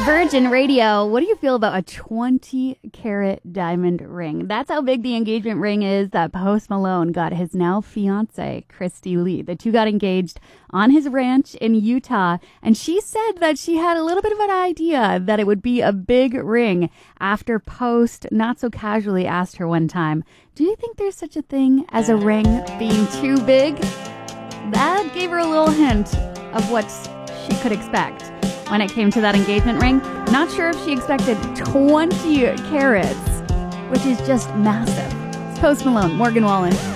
Virgin Radio, what do you feel about a 20-carat diamond ring? That's how big the engagement ring is that Post Malone got his now fiancée, Christy Lee. The two got engaged on his ranch in Utah, and she said that she had a little bit of an idea that it would be a big ring after Post not so casually asked her one time, do you think there's such a thing as a ring being too big? That gave her a little hint of what she could expect. When it came to that engagement ring, not sure if she expected 20 carats, which is just massive. It's Post Malone, Morgan Wallen.